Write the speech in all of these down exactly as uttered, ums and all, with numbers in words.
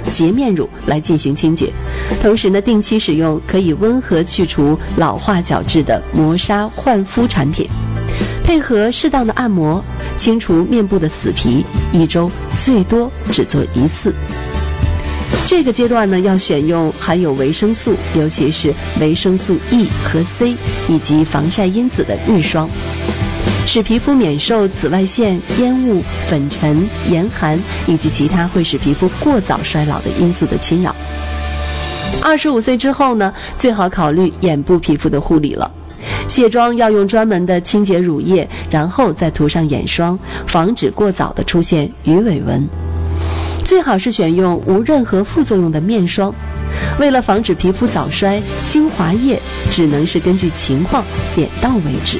洁面乳来进行清洁，同时呢，定期使用可以温和去除老化角质的磨砂焕肤产品，配合适当的按摩，清除面部的死皮，一周最多只做一次。这个阶段呢，要选用含有维生素，尤其是维生素 E 和 C 以及防晒因子的日霜，使皮肤免受紫外线、烟雾、粉尘、严寒以及其他会使皮肤过早衰老的因素的侵扰。二十五岁之后呢，最好考虑眼部皮肤的护理了。卸妆要用专门的清洁乳液，然后再涂上眼霜，防止过早的出现鱼尾纹。最好是选用无任何副作用的面霜。为了防止皮肤早衰，精华液只能是根据情况点到为止。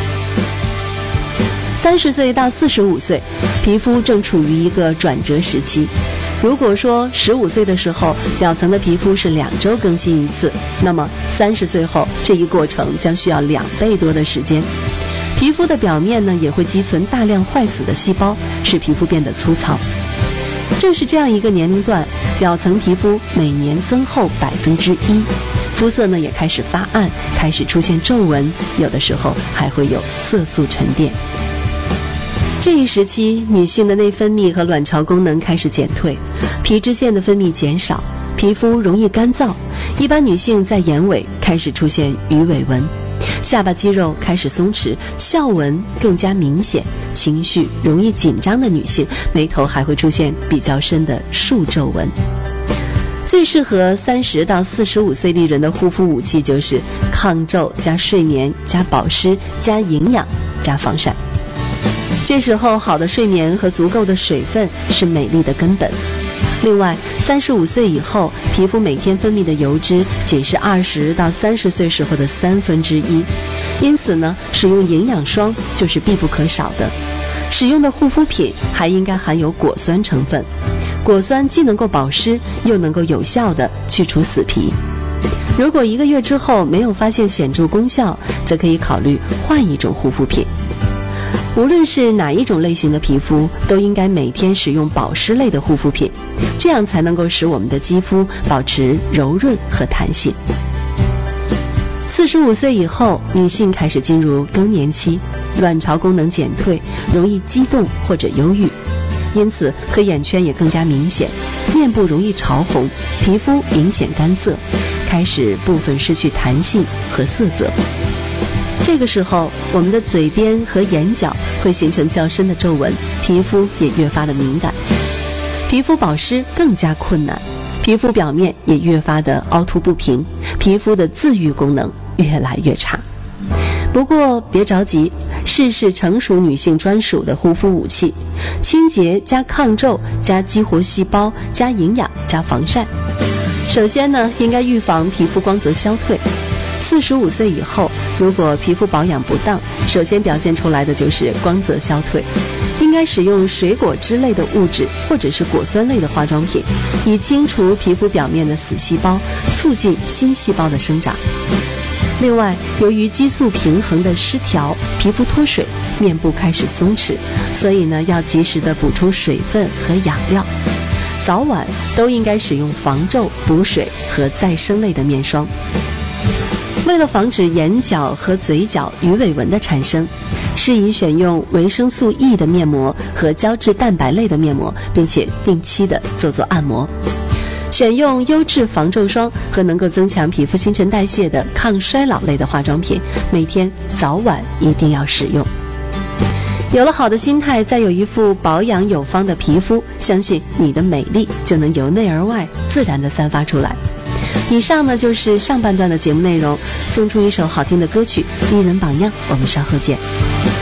三十岁到四十五岁，皮肤正处于一个转折时期。如果说十五岁的时候表层的皮肤是两周更新一次，那么三十岁后这一过程将需要两倍多的时间。皮肤的表面呢也会积存大量坏死的细胞，使皮肤变得粗糙。正是这样一个年龄段，表层皮肤每年增厚百分之一，肤色呢也开始发暗，开始出现皱纹，有的时候还会有色素沉淀。这一时期，女性的内分泌和卵巢功能开始减退，皮脂腺的分泌减少，皮肤容易干燥。一般女性在眼尾开始出现鱼尾纹，下巴肌肉开始松弛，笑纹更加明显。情绪容易紧张的女性，眉头还会出现比较深的竖皱纹。最适合三十到四十五岁丽人的护肤武器就是抗皱加睡眠加保湿加营养加防晒。这时候好的睡眠和足够的水分是美丽的根本。另外，三十五岁以后，皮肤每天分泌的油脂仅是二十到三十岁时候的三分之一，因此呢，使用营养霜就是必不可少的。使用的护肤品还应该含有果酸成分，果酸既能够保湿，又能够有效的去除死皮。如果一个月之后没有发现显著功效，则可以考虑换一种护肤品。无论是哪一种类型的皮肤，都应该每天使用保湿类的护肤品，这样才能够使我们的肌肤保持柔润和弹性。四十五岁以后，女性开始进入更年期，卵巢功能减退，容易激动或者忧郁，因此黑眼圈也更加明显，面部容易潮红，皮肤明显干涩，开始部分失去弹性和色泽。这个时候，我们的嘴边和眼角会形成较深的皱纹，皮肤也越发的敏感，皮肤保湿更加困难，皮肤表面也越发的凹凸不平，皮肤的自愈功能越来越差。不过别着急，试试成熟女性专属的护肤武器，清洁加抗皱加激活细胞加营养加防晒。首先呢，应该预防皮肤光泽消退。四十五岁以后，如果皮肤保养不当，首先表现出来的就是光泽消退。应该使用水果之类的物质或者是果酸类的化妆品，以清除皮肤表面的死细胞，促进新细胞的生长。另外，由于激素平衡的失调，皮肤脱水，面部开始松弛，所以呢，要及时的补充水分和养料。早晚都应该使用防皱、补水和再生类的面霜。为了防止眼角和嘴角鱼尾纹的产生，适宜选用维生素 E 的面膜和胶质蛋白类的面膜，并且定期的做做按摩。选用优质防皱霜和能够增强皮肤新陈代谢的抗衰老类的化妆品，每天早晚一定要使用。有了好的心态，再有一副保养有方的皮肤，相信你的美丽就能由内而外自然的散发出来。以上呢就是上半段的节目内容，送出一首好听的歌曲，艺人榜样，我们稍后见。